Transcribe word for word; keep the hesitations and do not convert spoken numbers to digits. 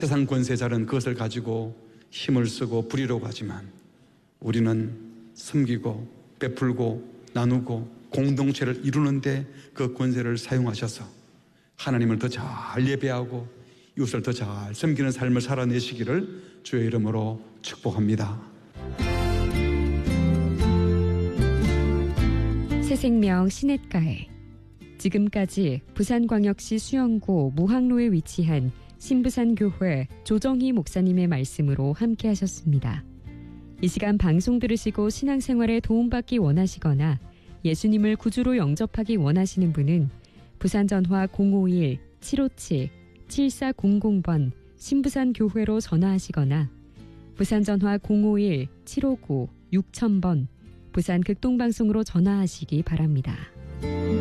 세상 권세자는 그것을 가지고 힘을 쓰고 부리려고 하지만 우리는 섬기고 베풀고 나누고 공동체를 이루는데 그 권세를 사용하셔서 하나님을 더 잘 예배하고 이웃을 더 잘 섬기는 삶을 살아내시기를 주의 이름으로 축복합니다. 새생명 시냇가에 지금까지 부산광역시 수영구 무항로에 위치한 신부산교회 조정희 목사님의 말씀으로 함께 하셨습니다. 이 시간 방송 들으시고 신앙생활에 도움받기 원하시거나 예수님을 구주로 영접하기 원하시는 분은 부산전화 공오일 칠오칠 칠사공공 번 신부산교회로 전화하시거나 부산전화 공오일 칠오구 육천 번 부산극동방송으로 전화하시기 바랍니다.